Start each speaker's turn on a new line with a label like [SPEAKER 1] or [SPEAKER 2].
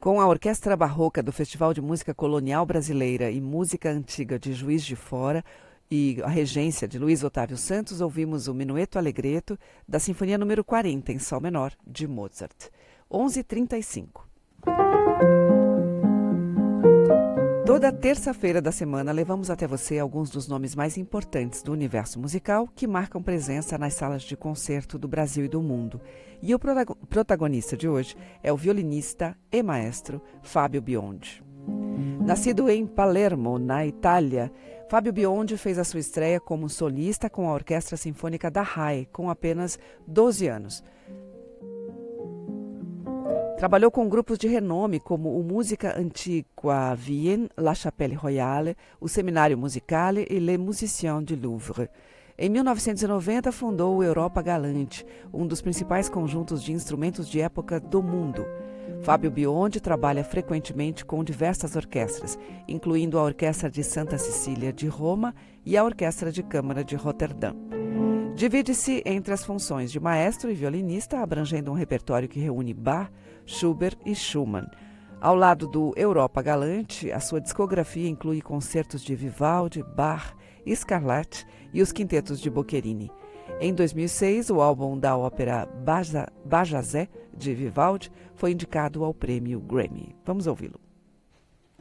[SPEAKER 1] Com a Orquestra Barroca do Festival de Música Colonial Brasileira e Música Antiga de Juiz de Fora e a regência de Luiz Otávio Santos, ouvimos o Minueto Allegretto da Sinfonia número 40 em Sol menor, de Mozart. 11h35. Toda terça-feira da semana levamos até você alguns dos nomes mais importantes do universo musical que marcam presença nas salas de concerto do Brasil e do mundo. E o protagonista de hoje é o violinista e maestro Fábio Biondi. Nascido em Palermo, na Itália, Fábio Biondi fez a sua estreia como solista com a Orquestra Sinfônica da RAI, com apenas 12 anos. Trabalhou com grupos de renome como o Musica Antiqua Vienne, La Chapelle Royale, o Seminário Musicale e Les Musiciens du Louvre. Em 1990, fundou o Europa Galante, um dos principais conjuntos de instrumentos de época do mundo. Fábio Biondi trabalha frequentemente com diversas orquestras, incluindo a Orquestra de Santa Cecília de Roma e a Orquestra de Câmara de Roterdã. Divide-se entre as funções de maestro e violinista, abrangendo um repertório que reúne Bach, Schubert e Schumann. Ao lado do Europa Galante, a sua discografia inclui concertos de Vivaldi, Bach, Scarlatti e os quintetos de Boccherini. Em 2006, o álbum da ópera Bajazet, de Vivaldi, foi indicado ao prêmio Grammy. Vamos ouvi-lo.